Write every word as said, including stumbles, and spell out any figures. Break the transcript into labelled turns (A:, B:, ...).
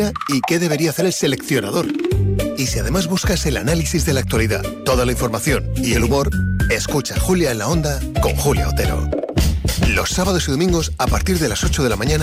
A: y qué debería hacer el seleccionador. Y si además buscas el análisis de la actualidad, toda la información y el humor, escucha Julia en la Onda con Julia Otero. Los sábados y domingos a partir de las ocho de la mañana